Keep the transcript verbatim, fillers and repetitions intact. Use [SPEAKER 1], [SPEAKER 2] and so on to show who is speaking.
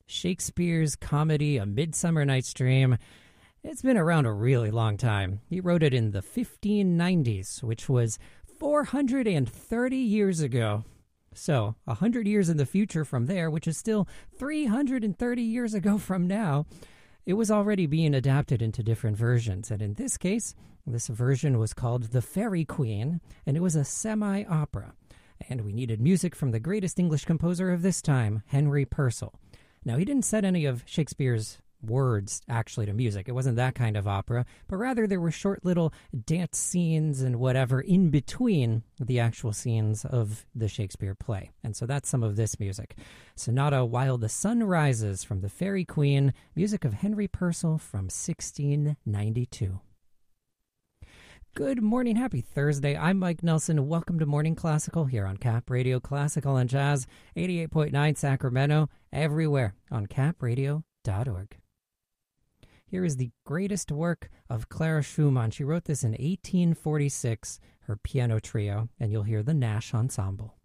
[SPEAKER 1] Shakespeare's comedy A Midsummer Night's Dream. It's been around a really long time. He wrote it in the fifteen nineties, which was four hundred thirty years ago. So, one hundred years in the future from there, which is still three hundred thirty years ago from now, it was already being adapted into different versions. And in this case, this version was called The Fairy Queen, and it was a semi-opera. And we needed music from the greatest English composer of this time, Henry Purcell. Now, he didn't set any of Shakespeare's words actually to music. It wasn't that kind of opera, but rather there were short little dance scenes and whatever in between the actual scenes of the Shakespeare play. And so that's some of this music. Sonata While the Sun Rises from The Fairy Queen, music of Henry Purcell from sixteen ninety-two. Good morning. Happy Thursday. I'm Mike Nelson. Welcome to Morning Classical here on Cap Radio Classical and Jazz, eighty-eight point nine Sacramento, everywhere on cap radio dot org. Here is the greatest work of Clara Schumann. She wrote this in eighteen forty-six, her piano trio, and you'll hear the Nash Ensemble.